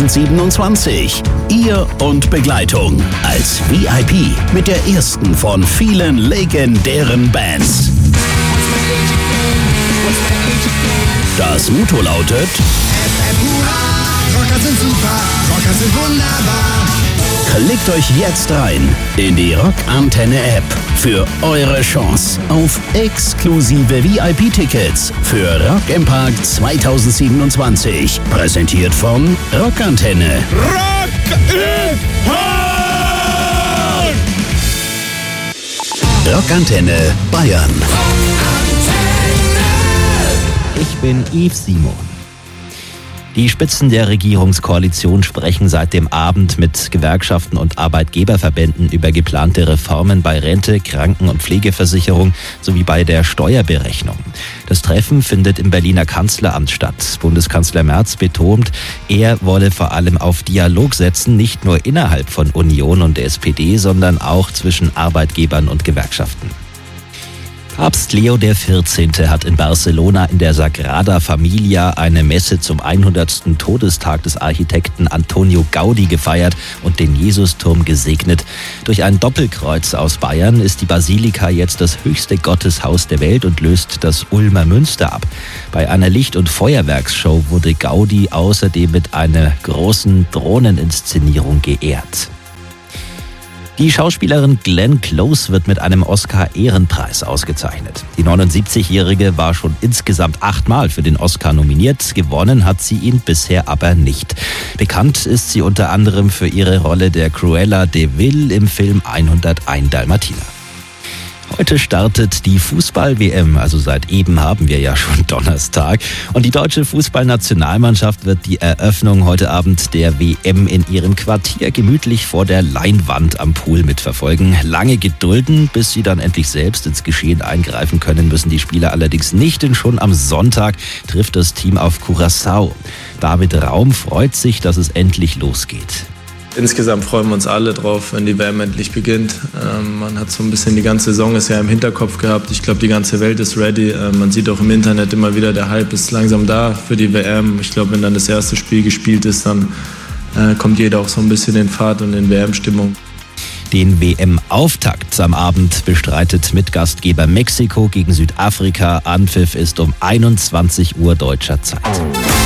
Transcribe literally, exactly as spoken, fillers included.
zweitausendsiebenundzwanzig. Ihr und Begleitung als V I P mit der ersten von vielen legendären Bands. Das Motto lautet: Rocker sind super, Rocker sind wunderbar. Klickt euch jetzt rein in die Rockantenne-App für eure Chance auf exklusive V I P-Tickets für Rock im Park zweitausendsiebenundzwanzig. Präsentiert von Rockantenne. Rock im Park! Rockantenne Bayern. Ich bin Yves Simon. Die Spitzen der Regierungskoalition sprechen seit dem Abend mit Gewerkschaften und Arbeitgeberverbänden über geplante Reformen bei Rente, Kranken- und Pflegeversicherung sowie bei der Steuerberechnung. Das Treffen findet im Berliner Kanzleramt statt. Bundeskanzler Merz betont, er wolle vor allem auf Dialog setzen, nicht nur innerhalb von Union und der S P D, sondern auch zwischen Arbeitgebern und Gewerkschaften. Papst Leo der vierzehnte hat in Barcelona in der Sagrada Familia eine Messe zum hundertsten Todestag des Architekten Antonio Gaudi gefeiert und den Jesusturm gesegnet. Durch ein Doppelkreuz aus Bayern ist die Basilika jetzt das höchste Gotteshaus der Welt und löst das Ulmer Münster ab. Bei einer Licht- und Feuerwerksshow wurde Gaudi außerdem mit einer großen Drohneninszenierung geehrt. Die Schauspielerin Glenn Close wird mit einem Oscar-Ehrenpreis ausgezeichnet. Die neunundsiebzigjährige war schon insgesamt achtmal für den Oscar nominiert. Gewonnen hat sie ihn bisher aber nicht. Bekannt ist sie unter anderem für ihre Rolle der Cruella de Vil im Film hunderteins Dalmatiner. Heute startet die Fußball-W M, also seit eben haben wir ja schon Donnerstag. Und die deutsche Fußballnationalmannschaft wird die Eröffnung heute Abend der W M in ihrem Quartier gemütlich vor der Leinwand am Pool mitverfolgen. Lange gedulden, bis sie dann endlich selbst ins Geschehen eingreifen können, müssen die Spieler allerdings nicht, denn schon am Sonntag trifft das Team auf Curaçao. David Raum freut sich, dass es endlich losgeht. Insgesamt freuen wir uns alle drauf, wenn die W M endlich beginnt. Ähm, man hat so ein bisschen die ganze Saison ist ja im Hinterkopf gehabt. Ich glaube, die ganze Welt ist ready. Ähm, man sieht auch im Internet immer wieder, der Hype ist langsam da für die W M. Ich glaube, wenn dann das erste Spiel gespielt ist, dann äh, kommt jeder auch so ein bisschen in Fahrt und in W M-Stimmung. Den W M-Auftakt am Abend bestreitet Mitgastgeber Mexiko gegen Südafrika. Anpfiff ist um einundzwanzig Uhr deutscher Zeit.